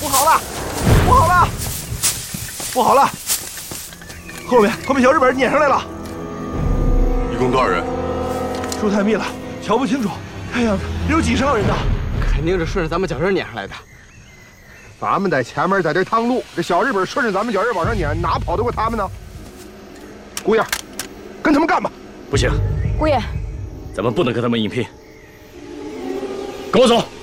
不好了，不好了，不好了！后面小日本撵上来了。 一共多少人？ 树太密了，瞧不清楚，看样子有几十号人呢。 肯定是顺着咱们脚印撵上来的。 咱们在前面在这趟路，这小日本顺着咱们脚印往上撵，哪跑得过他们呢？姑爷，跟他们干吧！ 不行， 姑爷， 咱们不能跟他们硬拼。跟我走。